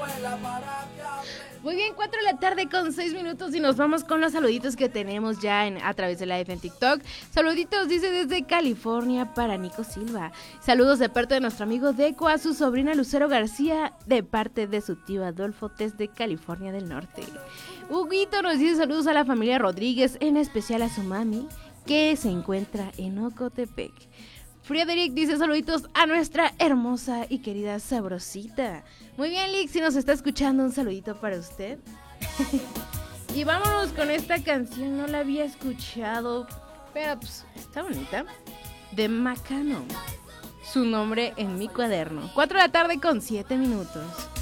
Muy bien, 4 de la tarde con 6 minutos y nos vamos con los saluditos que tenemos ya a través de live en TikTok. Saluditos, dice desde California para Nico Silva. Saludos de parte de nuestro amigo Deco a su sobrina Lucero García, de parte de su tío Adolfo desde California del Norte. Huguito nos dice saludos a la familia Rodríguez, en especial a su mami, que se encuentra en Ocotepec. Frederick dice saluditos a nuestra hermosa y querida Sabrosita. Muy bien, Lick, si nos está escuchando, un saludito para usted. Y vámonos con esta canción, no la había escuchado, pero pues está bonita. De Macano. Su nombre en mi cuaderno. 4 de la tarde con 7 minutos.